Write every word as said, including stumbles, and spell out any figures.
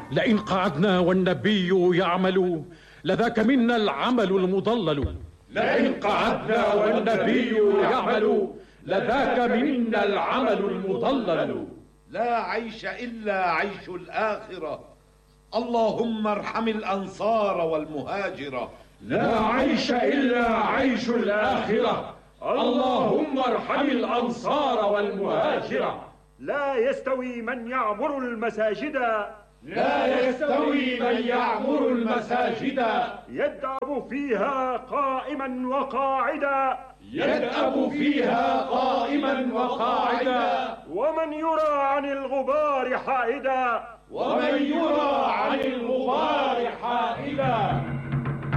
لئن قعدنا والنبي يعمل لذاك منا العمل المضلل. لئن قعدنا والنبي يعمل لذاك منا العمل المضلل. لا عيش إلا عيش الآخرة، اللهم ارحم الأنصار والمهاجرة. لا عيش إلا عيش الآخرة، اللهم ارحم الأنصار والمهاجرة. لا يستوي من يعمر المساجد، لا يستوي من يعمر المساجد، يدأب فيها قائما وقاعدا، يدأب فيها قائما وقاعدا، ومن يرى عن الغبار حائدا، ومن يرى عن الغبار حائدا.